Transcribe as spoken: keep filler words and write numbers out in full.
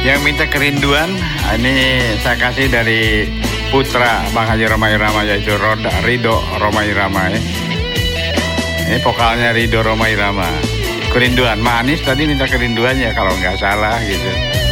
Yang minta kerinduan, ini saya kasih dari putra Bang Haji Rhoma Irama, yaitu Roda, Ridho Rhoma Irama. Ya. Ini vokalnya Ridho Rhoma Irama. Kerinduan, manis tadi minta kerinduan ya kalau nggak salah gitu.